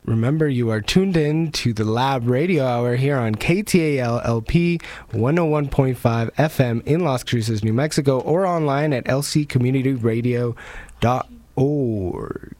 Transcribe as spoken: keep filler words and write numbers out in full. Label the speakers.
Speaker 1: Remember, you are tuned in to the Lab Radio Hour here on K T A L L P one oh one point five F M in Las Cruces, New Mexico, or online at l c community radio dot org.